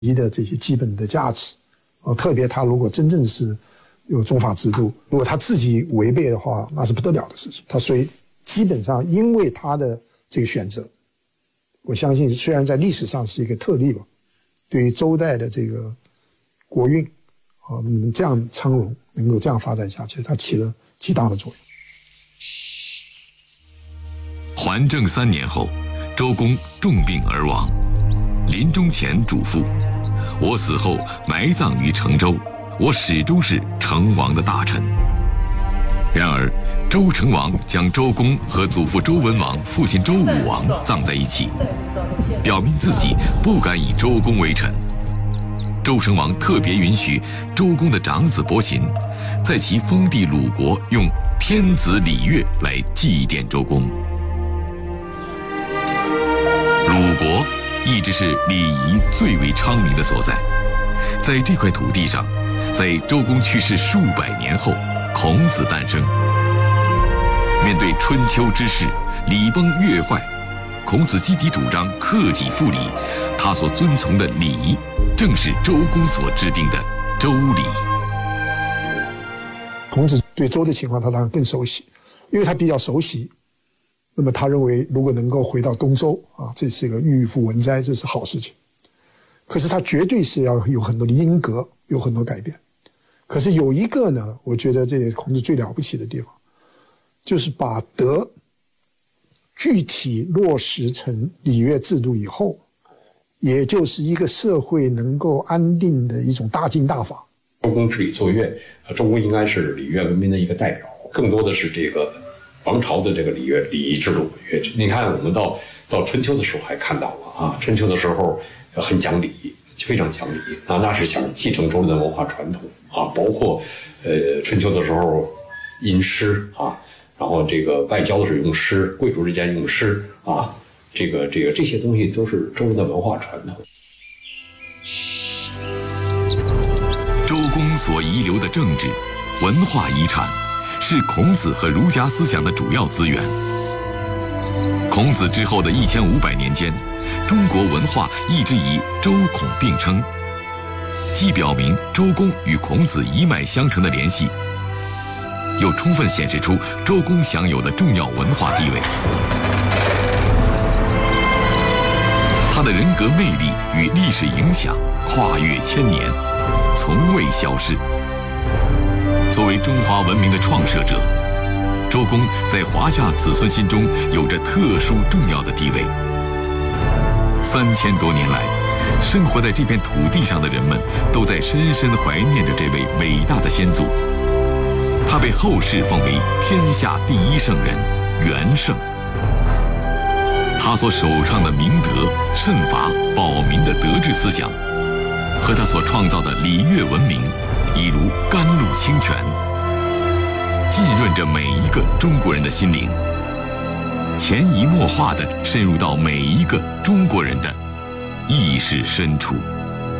仪的这些基本的价值，特别他如果真正是有宗法制度，如果他自己违背的话，那是不得了的事情。所以基本上因为他的这个选择，我相信虽然在历史上是一个特例吧，对于周代的这个国运这样昌荣能够这样发展下去，它起了极大的作用。 还政3年后，周公重病而亡，临终前嘱咐：我死后埋葬于成周，我始终是成王的大臣。然而周成王将周公和祖父周文王、父亲周武王葬在一起，表明自己不敢以周公为臣。周成王特别允许周公的长子伯禽在其封地鲁国用天子礼乐来祭奠周公。鲁国一直是礼仪最为昌明的所在，在这块土地上，在周公去世数百年后，孔子诞生。面对春秋之事，礼崩乐坏，孔子积极主张克己复礼，他所遵从的礼仪正是周公所制定的周礼。 孔子对周的情况他当然更熟悉，因为他比较熟悉，那么他认为如果能够回到东周这是一个郁复文摘，这是好事情。可是他绝对是要有很多的因格，有很多改变。可是有一个呢，我觉得这也是孔子最了不起的地方，就是把德具体落实成礼乐制度以后，也就是一个社会能够安定的一种大经大法。 周公治理作乐，周公应该是礼乐文明的一个代表，更多的是这个王朝的这个礼仪制度。你看，我们到春秋的时候还看到了春秋的时候很讲礼，非常讲礼那是想继承周人的文化传统包括春秋的时候吟诗然后这个外交的时候用诗，贵族之间用诗这些东西都是周人的文化传统。 周公所遗留的政治、文化遗产，是孔子和儒家思想的主要资源。孔子之后的1500年间，中国文化一直以周孔并称，既表明周公与孔子一脉相承的联系，又充分显示出周公享有的重要文化地位。他的人格魅力与历史影响跨越1000年，从未消逝。作为中华文明的创设者，周公在华夏子孙心中有着特殊重要的地位。3000多年来，生活在这片土地上的人们都在深深怀念着这位伟大的先祖。他被后世封为天下第一圣人元圣。他所首倡的明德、慎罚、保民的德治思想，和他所创造的礼乐文明，已如甘露清泉，浸润着每一个中国人的心灵，潜移默化地渗入到每一个中国人的意识深处。